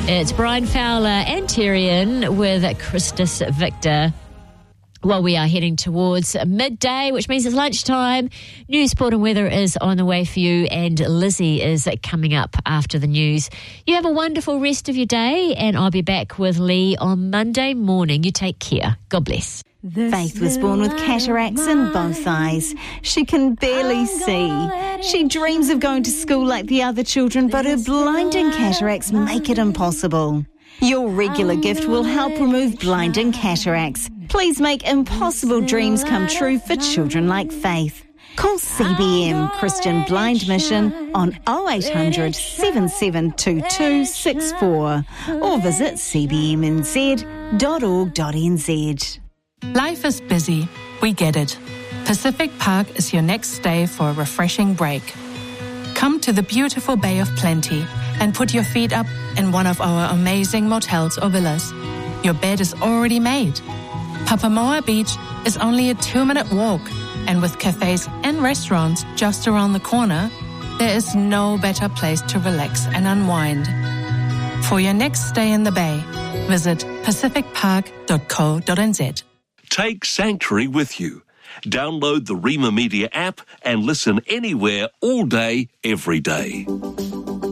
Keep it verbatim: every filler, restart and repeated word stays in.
It's Brian Fowler and Tyrion with Christus Victor. Well, we are heading towards midday, which means it's lunchtime. News, sport and weather is on the way for you, and Lizzie is coming up after the news. You have a wonderful rest of your day, and I'll be back with Lee on Monday morning. You take care. God bless. Faith was born with cataracts in both eyes. She can barely see. She dreams of going to school like the other children, but her blinding cataracts make it impossible. Your regular gift will help remove blinding cataracts. Please make impossible dreams come true for children like Faith. Call C B M Christian Blind Mission on oh eight hundred, seven seven two two six four or visit c b m n z dot org dot n z. Life is busy. We get it. Pacific Park is your next stay for a refreshing break. Come to the beautiful Bay of Plenty and put your feet up in one of our amazing motels or villas. Your bed is already made. Papamoa Beach is only a two-minute walk, and with cafes and restaurants just around the corner, there is no better place to relax and unwind. For your next stay in the Bay, visit pacific park dot co dot n z. Take Sanctuary with you. Download the Rima Media app and listen anywhere, all day, every day.